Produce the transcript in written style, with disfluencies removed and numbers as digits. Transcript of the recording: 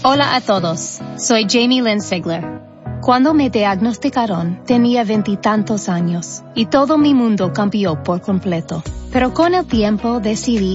Hola a todos, soy Jamie Lynn Sigler. Cuando me diagnosticaron, tenía 20 y tantos años, y todo mi mundo cambió por completo. Pero con el tiempo decidí